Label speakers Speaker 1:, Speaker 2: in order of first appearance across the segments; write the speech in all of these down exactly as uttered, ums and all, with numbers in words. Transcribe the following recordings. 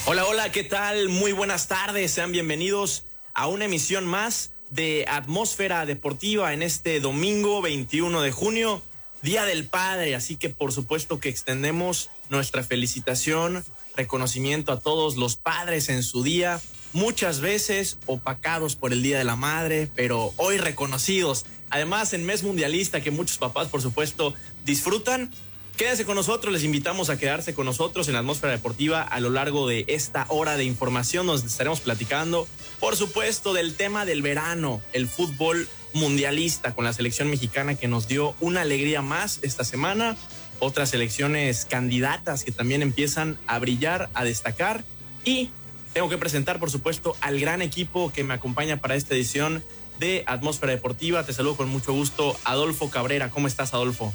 Speaker 1: Hola, hola, ¿qué tal? Muy buenas tardes, sean bienvenidos a una emisión más de Atmósfera Deportiva en este domingo veintiuno de junio, Día del Padre, así que por supuesto que extendemos nuestra felicitación, reconocimiento a todos los padres en su día, muchas veces opacados por el Día de la Madre, pero hoy reconocidos. Además, en mes mundialista que muchos papás, por supuesto, disfrutan. Quédense con nosotros, les invitamos a quedarse con nosotros en la Atmósfera Deportiva a lo largo de esta hora de información. Nos estaremos platicando, por supuesto, del tema del verano, el fútbol mundialista con la selección mexicana que nos dio una alegría más esta semana. Otras selecciones candidatas que también empiezan a brillar, a destacar. Y tengo que presentar, por supuesto, al gran equipo que me acompaña para esta edición de Atmósfera Deportiva. Te saludo con mucho gusto, Adolfo Cabrera. ¿Cómo estás, Adolfo?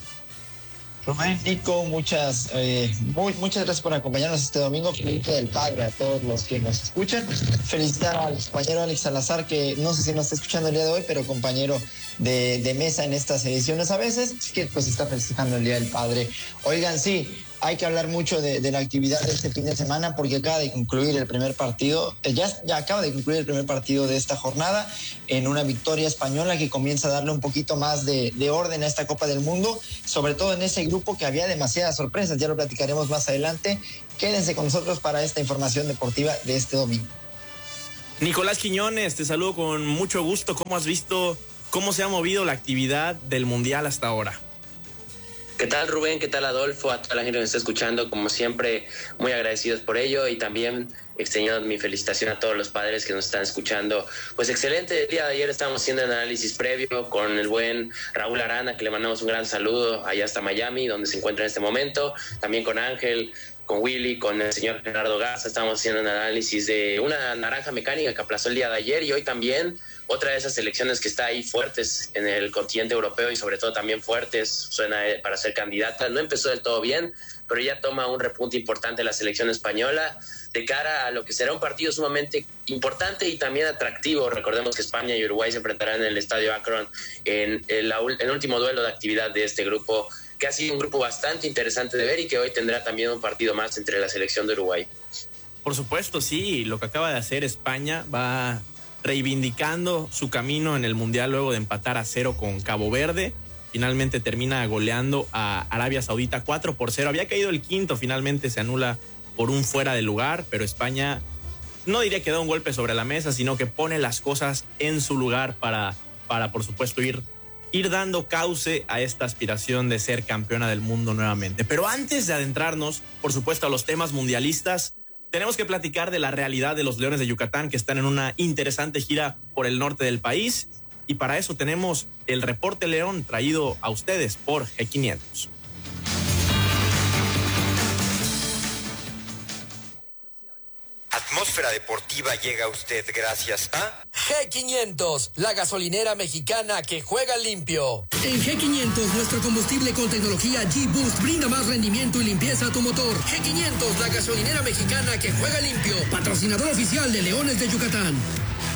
Speaker 2: Rubén, Nico, muchas, eh, muy, muchas gracias por acompañarnos este domingo. Feliz Día del Padre a todos los que nos escuchan. Felicitar al compañero Alex Salazar, que no sé si nos está escuchando el día de hoy, pero compañero de, de mesa en estas ediciones a veces, que pues está festejando el Día del Padre. Oigan, sí, hay que hablar mucho de, de la actividad de este fin de semana porque acaba de concluir el primer partido, ya, ya acaba de concluir el primer partido de esta jornada en una victoria española que comienza a darle un poquito más de, de orden a esta Copa del Mundo, sobre todo en ese grupo que había demasiadas sorpresas, ya lo platicaremos más adelante. Quédense con nosotros para esta información deportiva de este domingo.
Speaker 1: Nicolás Quiñones, te saludo con mucho gusto. ¿Cómo has visto cómo se ha movido la actividad del Mundial hasta ahora?
Speaker 3: ¿Qué tal, Rubén? ¿Qué tal, Adolfo? A toda la gente que nos está escuchando, como siempre, muy agradecidos por ello y también extendiendo mi felicitación a todos los padres que nos están escuchando. Pues excelente, el día de ayer estábamos haciendo un análisis previo con el buen Raúl Arana, que le mandamos un gran saludo allá hasta Miami, donde se encuentra en este momento, también con Ángel, con Willy, con el señor Gerardo Garza. Estábamos haciendo un análisis de una naranja mecánica que aplazó el día de ayer y hoy también otra de esas selecciones que está ahí fuertes en el continente europeo y sobre todo también fuertes, suena para ser candidata. No empezó del todo bien, pero ya toma un repunte importante la selección española de cara a lo que será un partido sumamente importante y también atractivo. Recordemos que España y Uruguay se enfrentarán en el Estadio Akron en el, el último duelo de actividad de este grupo, que ha sido un grupo bastante interesante de ver y que hoy tendrá también un partido más entre la selección de Uruguay.
Speaker 1: Por supuesto, sí, lo que acaba de hacer España va reivindicando su camino en el Mundial luego de empatar a cero con Cabo Verde. Finalmente termina goleando a Arabia Saudita cuatro por cero. Había caído el quinto, finalmente se anula por un fuera de lugar, pero España no diría que da un golpe sobre la mesa, sino que pone las cosas en su lugar para, para por supuesto, ir, ir dando cauce a esta aspiración de ser campeona del mundo nuevamente. Pero antes de adentrarnos, por supuesto, a los temas mundialistas, tenemos que platicar de la realidad de los Leones de Yucatán, que están en una interesante gira por el norte del país. Y para eso tenemos el Reporte León traído a ustedes por G quinientos.
Speaker 4: Atmósfera Deportiva llega a usted gracias a
Speaker 5: G quinientos, la gasolinera mexicana que juega limpio.
Speaker 6: En G quinientos, nuestro combustible con tecnología G-Boost brinda más rendimiento y limpieza a tu motor. G quinientos, la gasolinera mexicana que juega limpio. Patrocinador oficial de Leones de Yucatán.